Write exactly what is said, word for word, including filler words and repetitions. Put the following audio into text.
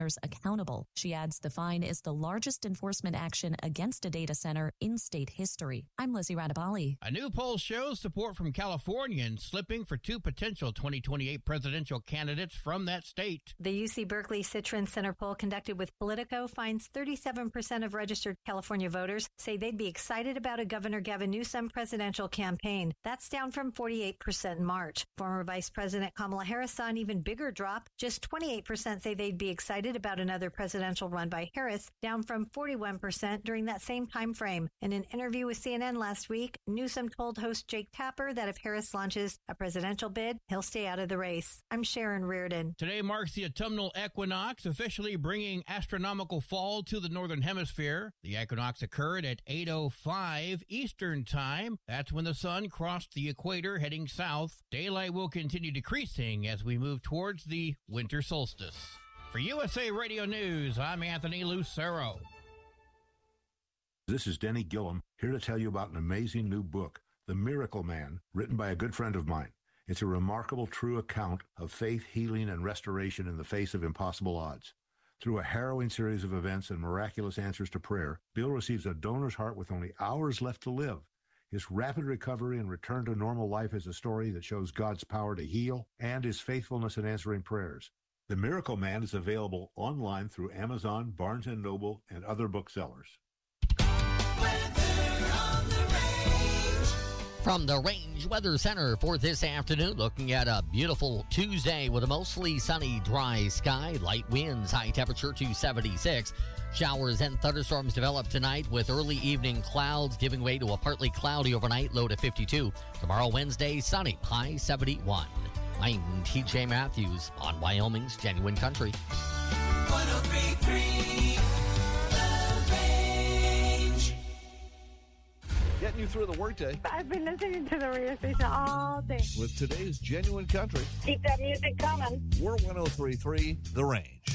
accountable. She adds the fine is the largest enforcement action against a data center in state history. I'm Lizzie Radabali. A new poll shows support from Californians slipping for two potential twenty twenty-eight presidential candidates from that state. The U C Berkeley Citron Center poll conducted with Politico finds thirty-seven percent of registered California voters say they'd be excited about a Governor Gavin Newsom presidential campaign. That's down from forty-eight percent in March. Former Vice President Kamala Harris saw an even bigger drop. Just twenty-eight percent say they'd be excited about another presidential run by Harris, down from forty-one percent during that same time frame. In an interview with C N N last week, Newsom told host Jake Tapper that if Harris launches a presidential bid, he'll stay out of the race. I'm Sharon Reardon. Today marks the autumnal equinox, officially bringing astronomical fall to the northern hemisphere. The equinox occurred at eight oh five Eastern Time. That's when the sun crossed the equator heading south. Daylight will continue decreasing as we move towards the winter solstice. For U S A Radio News, I'm Anthony Lucero. This is Denny Gillum, here to tell you about an amazing new book, The Miracle Man, written by a good friend of mine. It's a remarkable, true account of faith, healing, and restoration in the face of impossible odds. Through a harrowing series of events and miraculous answers to prayer, Bill receives a donor's heart with only hours left to live. His rapid recovery and return to normal life is a story that shows God's power to heal and his faithfulness in answering prayers. The Miracle Man is available online through Amazon, Barnes and Noble, and other booksellers. From the Range Weather Center for this afternoon, looking at a beautiful Tuesday with a mostly sunny, dry sky, light winds, high temperature to seventy-six. Showers and thunderstorms develop tonight with early evening clouds giving way to a partly cloudy overnight, low to fifty-two. Tomorrow, Wednesday, sunny, high seventy-one. I'm T J Matthews on Wyoming's Genuine Country. one oh three point three The Range. Getting you through the workday. I've been listening to the radio station all day. With today's Genuine Country. Keep that music coming. We're one oh three point three The Range.